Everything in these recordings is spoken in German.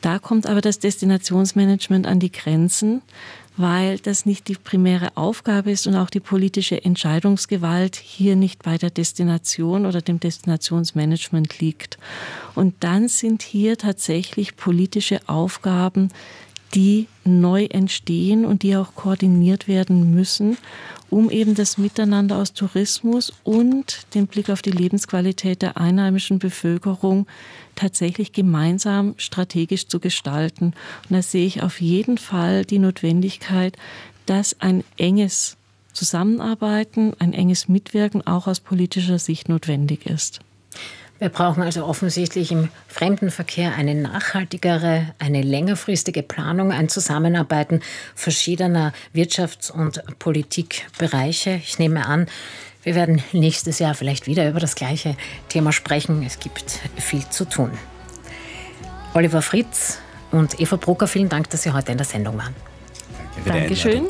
Da kommt aber das Destinationsmanagement an die Grenzen, weil das nicht die primäre Aufgabe ist und auch die politische Entscheidungsgewalt hier nicht bei der Destination oder dem Destinationsmanagement liegt. Und dann sind hier tatsächlich politische Aufgaben, die neu entstehen und die auch koordiniert werden müssen, um eben das Miteinander aus Tourismus und den Blick auf die Lebensqualität der einheimischen Bevölkerung tatsächlich gemeinsam strategisch zu gestalten. Und da sehe ich auf jeden Fall die Notwendigkeit, dass ein enges Zusammenarbeiten, ein enges Mitwirken auch aus politischer Sicht notwendig ist. Wir brauchen also offensichtlich im Fremdenverkehr eine nachhaltigere, eine längerfristige Planung, ein Zusammenarbeiten verschiedener Wirtschafts- und Politikbereiche. Ich nehme an, wir werden nächstes Jahr vielleicht wieder über das gleiche Thema sprechen. Es gibt viel zu tun. Oliver Fritz und Eva Brucker, vielen Dank, dass Sie heute in der Sendung waren. Dankeschön.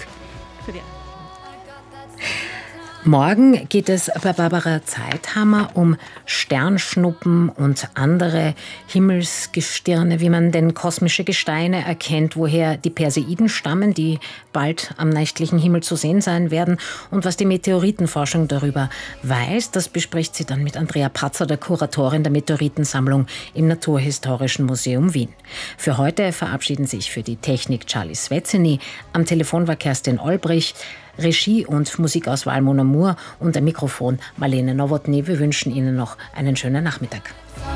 Morgen geht es bei Barbara Zeithammer um Sternschnuppen und andere Himmelsgestirne, wie man denn kosmische Gesteine erkennt, woher die Perseiden stammen, die bald am nächtlichen Himmel zu sehen sein werden und was die Meteoritenforschung darüber weiß. Das bespricht sie dann mit Andrea Patzer, der Kuratorin der Meteoritensammlung im Naturhistorischen Museum Wien. Für heute verabschieden sich für die Technik Charlie Svezzini. Am Telefon war Kerstin Olbrich. Regie und Musikauswahl Mon Amour und am Mikrofon Marlene Nowotny. Wir wünschen Ihnen noch einen schönen Nachmittag.